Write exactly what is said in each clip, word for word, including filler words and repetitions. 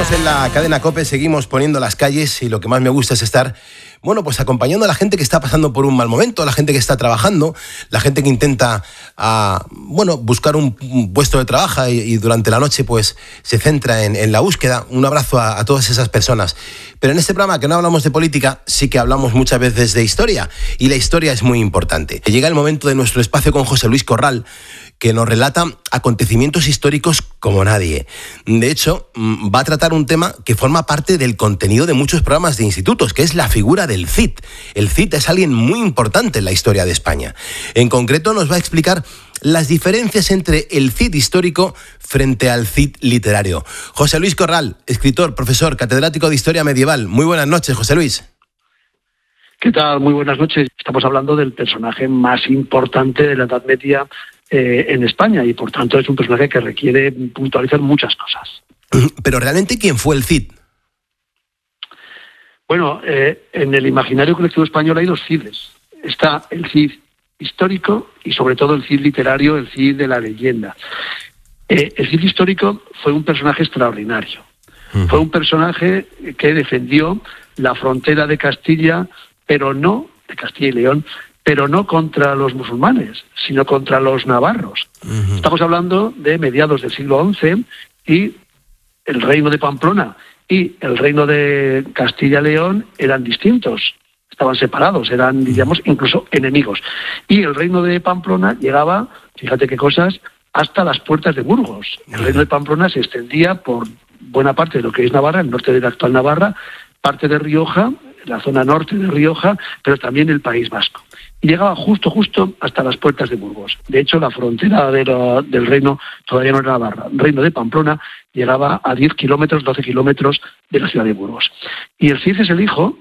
Seguimos en la cadena COPE, seguimos poniendo las calles y lo que más me gusta es estar, bueno, pues acompañando a la gente que está pasando por un mal momento, la gente que está trabajando, la gente que intenta, uh, bueno, buscar un, un puesto de trabajo y, y durante la noche pues se centra en, en la búsqueda. Un abrazo a, a todas esas personas. Pero en este programa, que no hablamos de política, sí que hablamos muchas veces de historia, y la historia es muy importante. Llega el momento de nuestro espacio con José Luis Corral, que nos relata acontecimientos históricos como nadie. De hecho, va a tratar un tema que forma parte del contenido de muchos programas de institutos, que es la figura del Cid. El Cid es alguien muy importante en la historia de España. En concreto, nos va a explicar las diferencias entre el Cid histórico frente al Cid literario. José Luis Corral, escritor, profesor, catedrático de Historia Medieval. Muy buenas noches, José Luis. ¿Qué tal? Muy buenas noches. Estamos hablando del personaje más importante de la Edad Media eh, en España, y por tanto es un personaje que requiere puntualizar muchas cosas. Pero realmente, ¿quién fue el Cid? Bueno, eh, en el imaginario colectivo español hay dos Cides. Está el Cid histórico y sobre todo el Cid literario, el Cid de la leyenda. Eh, el Cid histórico fue un personaje extraordinario. Uh-huh. Fue un personaje que defendió la frontera de Castilla, pero no, de Castilla y León, pero no contra los musulmanes, sino contra los navarros. Uh-huh. Estamos hablando de mediados del siglo once, y el reino de Pamplona y el reino de Castilla y León eran distintos, estaban separados, eran, diríamos, incluso enemigos. Y el reino de Pamplona llegaba, fíjate qué cosas, hasta las puertas de Burgos. El reino de Pamplona se extendía por buena parte de lo que es Navarra, el norte de la actual Navarra, parte de Rioja, la zona norte de Rioja, pero también el País Vasco. Y llegaba justo, justo hasta las puertas de Burgos. De hecho, la frontera de la, del reino todavía no era Navarra. El reino de Pamplona llegaba a diez kilómetros, doce kilómetros de la ciudad de Burgos. Y el Cid es el hijo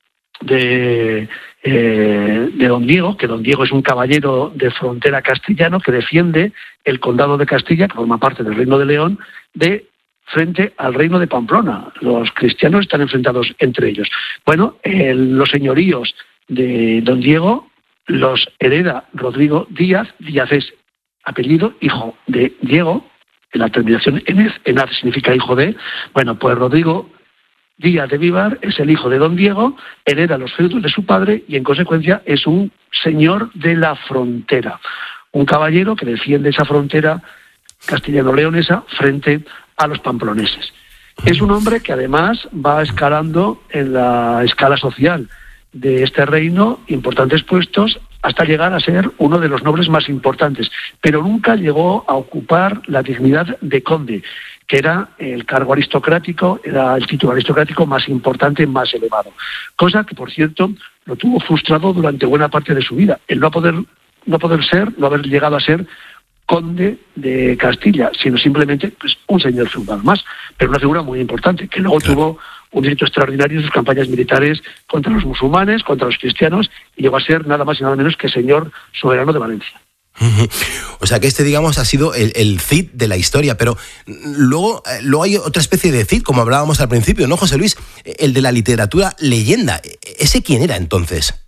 de, eh, de don Diego, que don Diego es un caballero de frontera castellano que defiende el condado de Castilla, que forma parte del Reino de León, de frente al reino de Pamplona. Los cristianos están enfrentados entre ellos. Bueno, eh, los señoríos de don Diego los hereda Rodrigo Díaz. Díaz es apellido, hijo de Diego, en la terminación enez, enaz significa hijo de. Bueno, pues Rodrigo Díaz de Vivar es el hijo de don Diego, hereda los feudos de su padre y en consecuencia es un señor de la frontera, un caballero que defiende esa frontera castellano-leonesa frente a los pamploneses. Es un hombre que además va escalando en la escala social de este reino importantes puestos hasta llegar a ser uno de los nobles más importantes, pero nunca llegó a ocupar la dignidad de conde, que era el cargo aristocrático, era el título aristocrático más importante, más elevado. Cosa que, por cierto, lo tuvo frustrado durante buena parte de su vida. El no poder, no poder ser, no haber llegado a ser conde de Castilla, sino simplemente pues, un señor feudal más, pero una figura muy importante, que luego claro. tuvo un éxito extraordinario en sus campañas militares contra los musulmanes, contra los cristianos, y llegó a ser nada más y nada menos que señor soberano de Valencia. O sea que este, digamos, ha sido el, el Cid de la historia, pero luego, luego hay otra especie de Cid, como hablábamos al principio, ¿no, José Luis? El de la literatura leyenda. ¿Ese quién era entonces?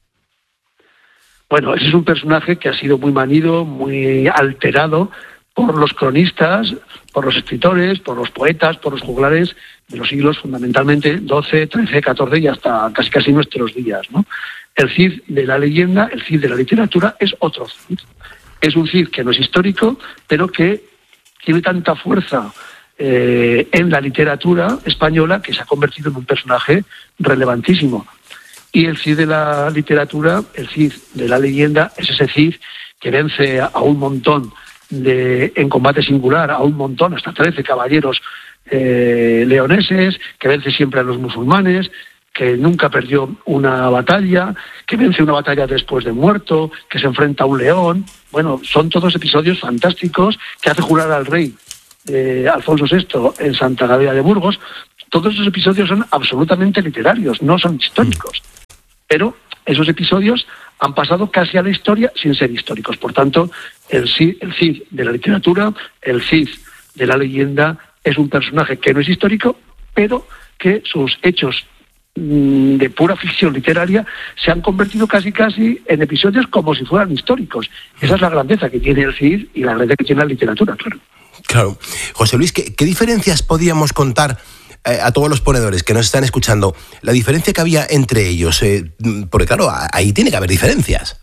Bueno, ese es un personaje que ha sido muy manido, muy alterado por los cronistas, por los escritores, por los poetas, por los juglares de los siglos fundamentalmente doce, trece, catorce y hasta casi casi nuestros días, ¿no? El Cid de la leyenda, el Cid de la literatura es otro Cid. Es un Cid que no es histórico, pero que tiene tanta fuerza eh, en la literatura española que se ha convertido en un personaje relevantísimo. Y el Cid de la literatura, el Cid de la leyenda, es ese Cid que vence a un montón de, en combate singular, a un montón, hasta trece caballeros eh, leoneses, que vence siempre a los musulmanes, que nunca perdió una batalla, que vence una batalla después de muerto, que se enfrenta a un león. Bueno, son todos episodios fantásticos que hace jurar al rey eh, Alfonso sexto en Santa Gadea de Burgos. Todos esos episodios son absolutamente literarios, no son históricos. Pero esos episodios han pasado casi a la historia sin ser históricos. Por tanto, el Cid, el Cid de la literatura, el Cid de la leyenda, es un personaje que no es histórico, pero que sus hechos mmm, de pura ficción literaria se han convertido casi casi en episodios como si fueran históricos. Esa es la grandeza que tiene el Cid y la grandeza que tiene la literatura, claro. Claro. José Luis, ¿qué, qué diferencias podíamos contar eh, a todos los ponedores que nos están escuchando la diferencia que había entre ellos? Eh, porque claro, ahí tiene que haber diferencias.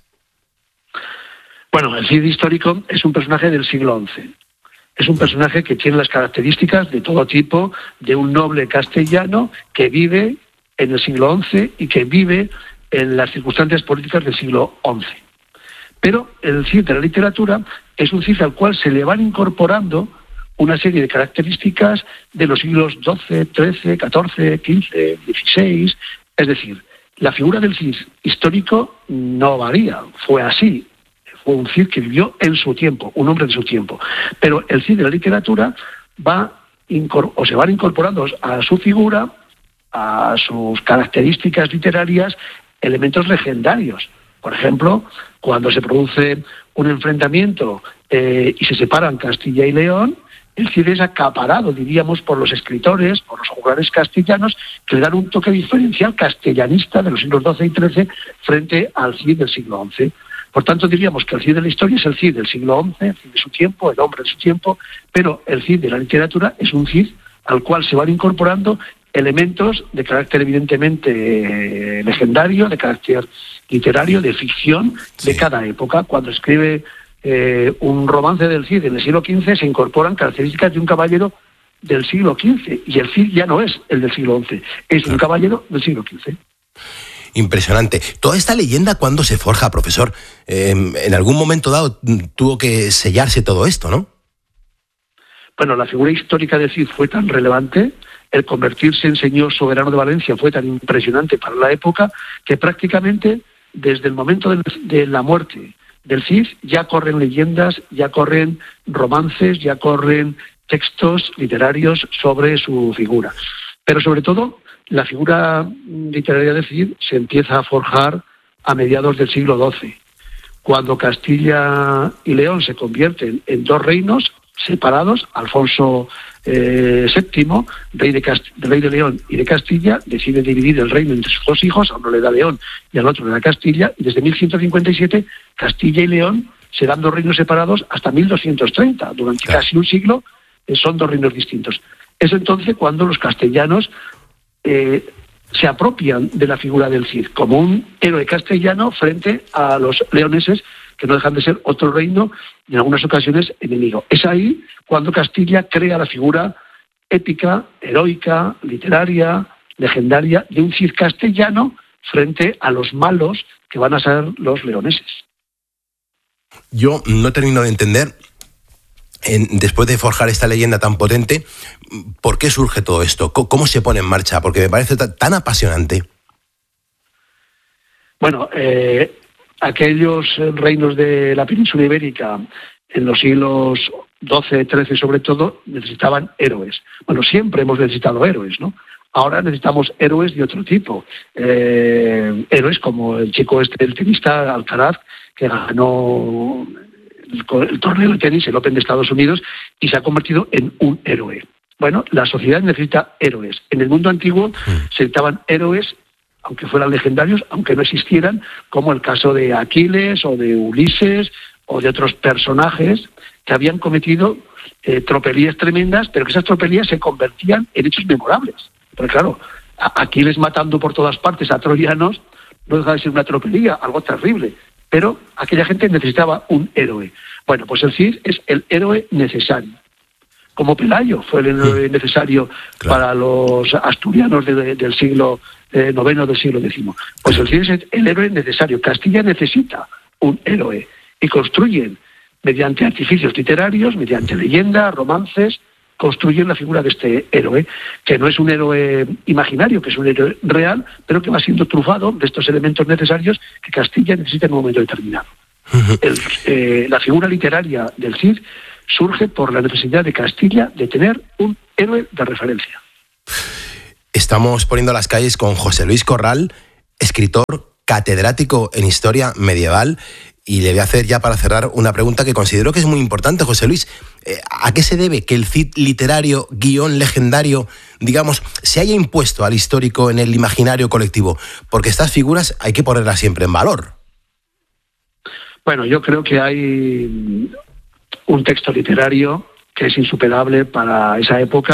Bueno, el Cid histórico es un personaje del siglo once. Es un personaje que tiene las características de todo tipo, de un noble castellano que vive en el siglo once y que vive en las circunstancias políticas del siglo once. Pero el Cid de la literatura es un Cid al cual se le van incorporando una serie de características de los siglos doce, trece, catorce, quince, dieciséis. Es decir, la figura del Cid histórico no varía, fue así. Fue un Cid que vivió en su tiempo, un hombre de su tiempo. Pero el Cid de la literatura va o se van incorporando a su figura, a sus características literarias, elementos legendarios. Por ejemplo, cuando se produce un enfrentamiento eh, y se separan Castilla y León, el Cid es acaparado, diríamos, por los escritores, por los juglares castellanos, que le dan un toque diferencial castellanista de los siglos doce y trece frente al Cid del siglo once. Por tanto, diríamos que el Cid de la historia es el Cid del siglo once, el Cid de su tiempo, el hombre de su tiempo, pero el Cid de la literatura es un Cid al cual se van incorporando elementos de carácter evidentemente eh, legendario, de carácter literario, de ficción, sí, de cada época. Cuando escribe eh, un romance del Cid en el siglo quince, se incorporan características de un caballero del siglo quince, y el Cid ya no es el del siglo once, es un caballero del siglo quince. Impresionante. Toda esta leyenda, ¿cuándo se forja, profesor? Eh, en algún momento dado tuvo que sellarse todo esto, ¿no? Bueno, la figura histórica de Cid fue tan relevante, el convertirse en señor soberano de Valencia fue tan impresionante para la época, que prácticamente desde el momento de, de la muerte del Cid ya corren leyendas, ya corren romances, ya corren textos literarios sobre su figura. Pero sobre todo, la figura literaria de Cid se empieza a forjar a mediados del siglo doce, cuando Castilla y León se convierten en dos reinos separados. Alfonso eh, séptimo, rey de, Cast- rey de León y de Castilla, decide dividir el reino entre sus dos hijos, a uno le da León y al otro le da Castilla, y desde mil ciento cincuenta y siete Castilla y León serán dos reinos separados hasta mil doscientos treinta, durante claro. casi un siglo eh, son dos reinos distintos. Es entonces cuando los castellanos Eh, se apropian de la figura del Cid como un héroe castellano frente a los leoneses, que no dejan de ser otro reino y en algunas ocasiones enemigo. Es ahí cuando Castilla crea la figura épica, heroica, literaria, legendaria de un Cid castellano frente a los malos que van a ser los leoneses. Yo no termino de entender, En, después de forjar esta leyenda tan potente, ¿por qué surge todo esto? ¿Cómo, cómo se pone en marcha? Porque me parece t- tan apasionante. Bueno, eh, aquellos reinos de la península ibérica en los siglos doce, trece sobre todo, necesitaban héroes. Bueno, siempre hemos necesitado héroes, ¿no? Ahora necesitamos héroes de otro tipo. Eh, héroes como el chico este, el tenista Alcaraz, que ganó el torneo de tenis, el Open de Estados Unidos, y se ha convertido en un héroe. Bueno, la sociedad necesita héroes. En el mundo antiguo se necesitaban héroes, aunque fueran legendarios, aunque no existieran, como el caso de Aquiles o de Ulises o de otros personajes que habían cometido eh, tropelías tremendas, pero que esas tropelías se convertían en hechos memorables. Porque claro, Aquiles matando por todas partes a troyanos no deja de ser una tropelía, algo terrible. Pero aquella gente necesitaba un héroe. Bueno, pues el Cid es el héroe necesario. Como Pelayo fue el héroe necesario claro. para los asturianos de, de, del siglo eh, noveno, del siglo décimo. Pues el Cid es el héroe necesario. Castilla necesita un héroe y construyen, mediante artificios literarios, mediante leyendas, romances, construyen la figura de este héroe, que no es un héroe imaginario, que es un héroe real, pero que va siendo trufado de estos elementos necesarios que Castilla necesita en un momento determinado. Uh-huh. El, eh, la figura literaria del Cid surge por la necesidad de Castilla de tener un héroe de referencia. Estamos poniendo las calles con José Luis Corral, escritor, catedrático en historia medieval, y le voy a hacer ya para cerrar una pregunta que considero que es muy importante, José Luis. ¿A qué se debe que el Cid literario, guión legendario, digamos, se haya impuesto al histórico en el imaginario colectivo? Porque estas figuras hay que ponerlas siempre en valor. Bueno, yo creo que hay un texto literario que es insuperable para esa época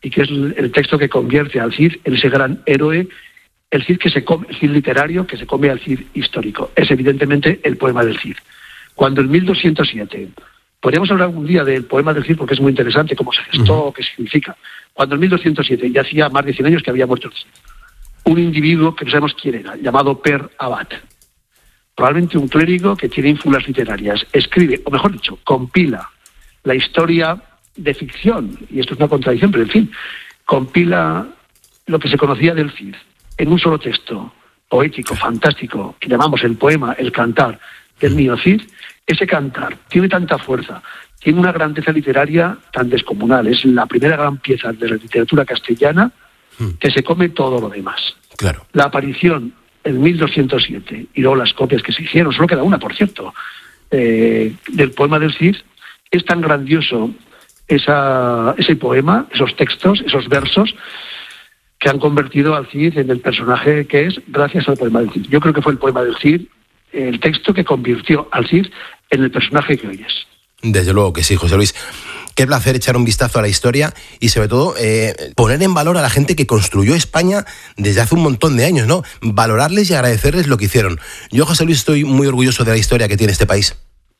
y que es el texto que convierte al Cid en ese gran héroe, el Cid que se come, el Cid literario que se come al Cid histórico. Es evidentemente el poema del Cid. Cuando en mil doscientos siete, podríamos hablar un día del poema del Cid porque es muy interesante cómo se gestó, uh-huh. qué significa. Cuando en mil doscientos siete, ya hacía más de cien años que había muerto el Cid, un individuo que no sabemos quién era, llamado Per Abad, probablemente un clérigo que tiene ínfulas literarias, escribe, o mejor dicho, compila la historia de ficción, y esto es una contradicción, pero en fin, compila lo que se conocía del Cid en un solo texto poético, fantástico, que llamamos el poema, el cantar del niño Cid. Ese cantar tiene tanta fuerza, tiene una grandeza literaria tan descomunal, es la primera gran pieza de la literatura castellana que se come todo lo demás. Claro. La aparición en mil doscientos siete, y luego las copias que se hicieron, solo queda una, por cierto, eh, del poema del Cid, es tan grandioso esa, ese poema, esos textos, esos versos, que han convertido al Cid en el personaje que es gracias al poema del Cid. Yo creo que fue el poema del Cid el texto que convirtió al Cid en el personaje que hoy es. Desde luego que sí, José Luis. Qué placer echar un vistazo a la historia y sobre todo eh, poner en valor a la gente que construyó España desde hace un montón de años, ¿no? Valorarles y agradecerles lo que hicieron. Yo, José Luis, estoy muy orgulloso de la historia que tiene este país.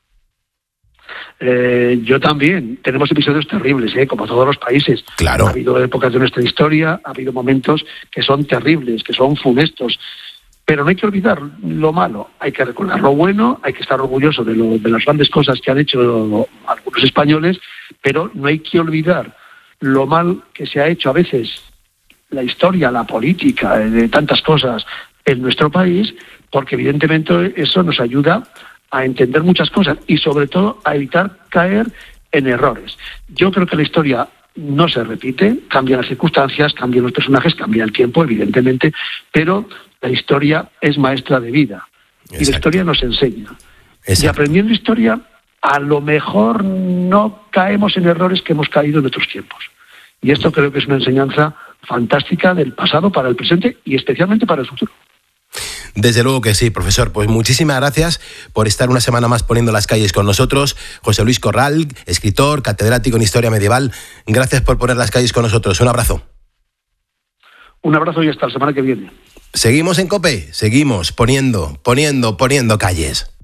Eh, yo también. Tenemos episodios terribles, ¿eh? Como todos los países. Claro. Ha habido épocas de nuestra historia, ha habido momentos que son terribles, que son funestos. Pero no hay que olvidar lo malo, hay que recordar lo bueno, hay que estar orgulloso de, lo, de las grandes cosas que han hecho algunos españoles, pero no hay que olvidar lo mal que se ha hecho a veces la historia, la política, de tantas cosas en nuestro país, porque evidentemente eso nos ayuda a entender muchas cosas y sobre todo a evitar caer en errores. Yo creo que la historia no se repite, cambian las circunstancias, cambian los personajes, cambia el tiempo, evidentemente, pero la historia es maestra de vida. Exacto. Y la historia nos enseña. Exacto. Y aprendiendo historia, a lo mejor no caemos en errores que hemos caído en otros tiempos. Y esto creo que es una enseñanza fantástica del pasado para el presente y especialmente para el futuro. Desde luego que sí, profesor. Pues muchísimas gracias por estar una semana más poniendo las calles con nosotros. José Luis Corral, escritor, catedrático en Historia Medieval. Gracias por poner las calles con nosotros. Un abrazo. Un abrazo y hasta la semana que viene. Seguimos en COPE, seguimos poniendo, poniendo, poniendo calles.